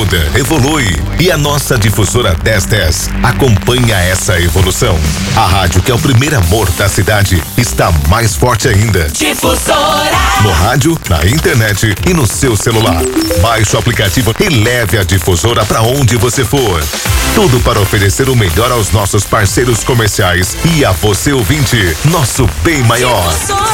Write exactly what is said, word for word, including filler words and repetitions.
muda, evolui. E a nossa difusora dez dez acompanha essa evolução. A rádio, que é o primeiro amor da cidade, está mais forte ainda. Difusora. No rádio, na internet e no seu celular. Baixe o aplicativo e leve a difusora para onde você for. Tudo para oferecer o melhor aos nossos parceiros comerciais e a você, ouvinte, nosso bem maior. Difusora.